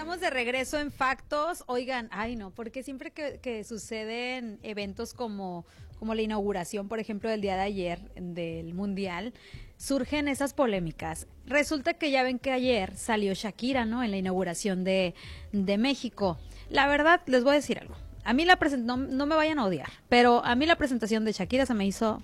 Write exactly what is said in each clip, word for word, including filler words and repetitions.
estamos de regreso en Factos. Oigan, ay no, porque siempre que, que suceden eventos como, como la inauguración, por ejemplo, del día de ayer del Mundial, surgen esas polémicas. Resulta que ya ven que ayer salió Shakira, ¿no? En la inauguración de, de México. La verdad, les voy a decir algo. A mí la presentación, no, no me vayan a odiar, pero a mí la presentación de Shakira se me hizo...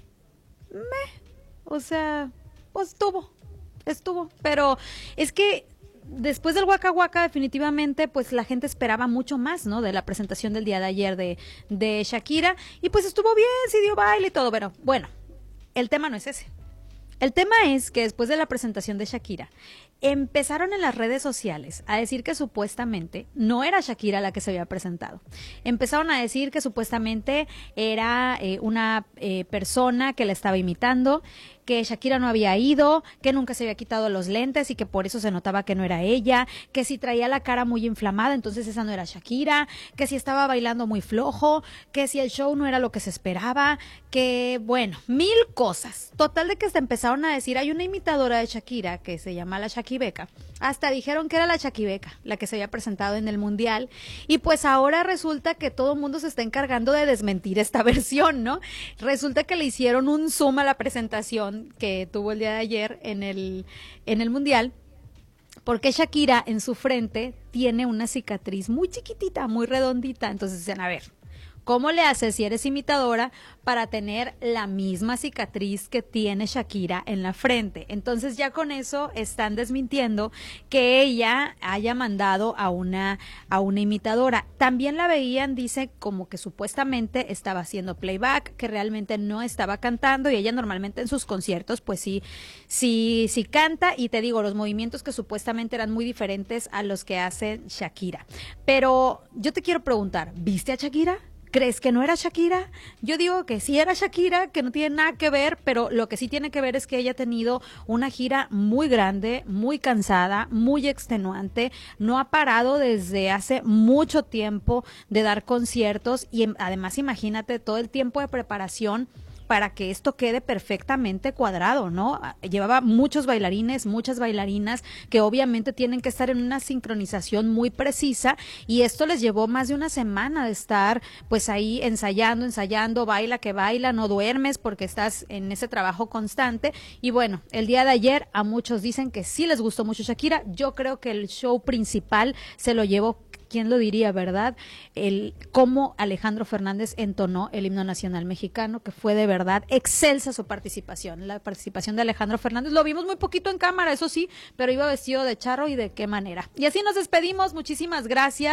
meh. O sea, pues estuvo, estuvo. Pero es que... después del Waka Waka, definitivamente, pues la gente esperaba mucho más, ¿no? De la presentación del día de ayer de, de Shakira. Y pues estuvo bien, sí dio baile y todo. Pero bueno, el tema no es ese. El tema es que después de la presentación de Shakira, empezaron en las redes sociales a decir que supuestamente no era Shakira la que se había presentado. Empezaron a decir que supuestamente era eh, una eh, persona que la estaba imitando, que Shakira no había ido, que nunca se había quitado los lentes y que por eso se notaba que no era ella, que si traía la cara muy inflamada, entonces esa no era Shakira, que si estaba bailando muy flojo, que si el show no era lo que se esperaba, que bueno, mil cosas. Total de que hasta empezaron a decir, hay una imitadora de Shakira que se llama la Shakibeca. Hasta dijeron que era la Shakibeca, la que se había presentado en el Mundial, y pues ahora resulta que todo el mundo se está encargando de desmentir esta versión, ¿no? Resulta que le hicieron un zoom a la presentación que tuvo el día de ayer en el, en el Mundial, porque Shakira en su frente tiene una cicatriz muy chiquitita, muy redondita. Entonces dicen, a ver, ¿cómo le haces si eres imitadora para tener la misma cicatriz que tiene Shakira en la frente? Entonces ya con eso están desmintiendo que ella haya mandado a una, a una imitadora. También la veían, dice, como que supuestamente estaba haciendo playback, que realmente no estaba cantando, y ella normalmente en sus conciertos pues sí, sí, sí canta, y te digo, los movimientos que supuestamente eran muy diferentes a los que hace Shakira. Pero yo te quiero preguntar, ¿viste a Shakira? ¿Crees que no era Shakira? Yo digo que sí era Shakira, que no tiene nada que ver, pero lo que sí tiene que ver es que ella ha tenido una gira muy grande, muy cansada, muy extenuante, no ha parado desde hace mucho tiempo de dar conciertos, y además imagínate todo el tiempo de preparación para que esto quede perfectamente cuadrado, ¿no? Llevaba muchos bailarines, muchas bailarinas que obviamente tienen que estar en una sincronización muy precisa, y esto les llevó más de una semana de estar pues ahí ensayando, ensayando, baila que baila, no duermes porque estás en ese trabajo constante. Y bueno, el día de ayer a muchos dicen que sí les gustó mucho Shakira. Yo creo que el show principal se lo llevó, ¿quién lo diría, verdad? El cómo Alejandro Fernández entonó el himno nacional mexicano, que fue de verdad excelsa su participación. La participación de Alejandro Fernández, lo vimos muy poquito en cámara, eso sí, pero iba vestido de charro, y de qué manera. Y así nos despedimos, muchísimas gracias.